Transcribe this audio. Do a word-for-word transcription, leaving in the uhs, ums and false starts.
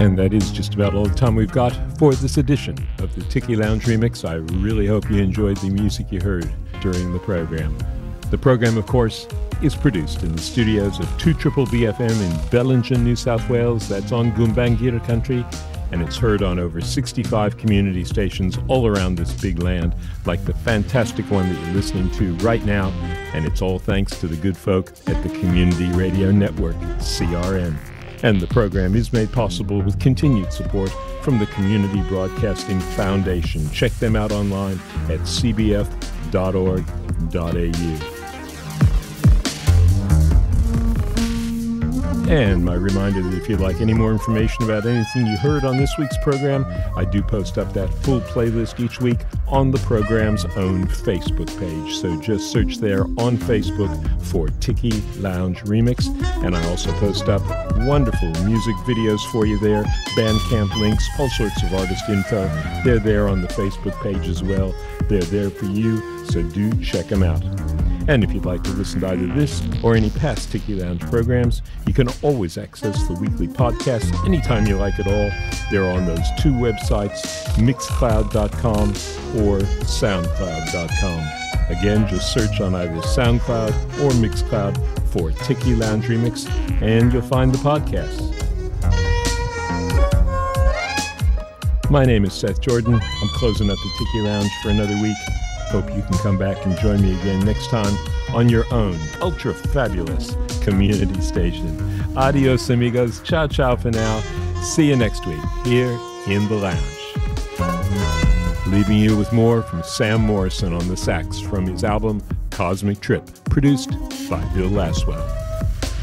And that is just about all the time we've got for this edition of the Tiki Lounge Remix. I really hope you enjoyed the music you heard during the program. The program, of course, is produced in the studios of two Triple B F M in Bellingen, New South Wales. That's on Gumbaynggirr country, and it's heard on over sixty-five community stations all around this big land, like the fantastic one that you're listening to right now, and it's all thanks to the good folk at the Community Radio Network, C R N. And the program is made possible with continued support from the Community Broadcasting Foundation. Check them out online at c b f dot org dot a u. And my reminder that if you'd like any more information about anything you heard on this week's program, I do post up that full playlist each week on the program's own Facebook page. So just search there on Facebook for Tiki Lounge Remix. And I also post up wonderful music videos for you there, Bandcamp links, all sorts of artist info. They're there on the Facebook page as well. They're there for you, so do check them out. And if you'd like to listen to either this or any past Tiki Lounge programs, you can always access the weekly podcast anytime you like at all. They're on those two websites, mixcloud dot com or soundcloud dot com. Again, just search on either SoundCloud or Mixcloud for Tiki Lounge Remix, and you'll find the podcast. My name is Seth Jordan. I'm closing up the Tiki Lounge for another week. Hope you can come back and join me again next time on your own ultra-fabulous community station. Adios, amigos. Ciao, ciao for now. See you next week here in the lounge. Leaving you with more from Sam Morrison on the sax from his album Cosmic Trip, produced by Bill Laswell.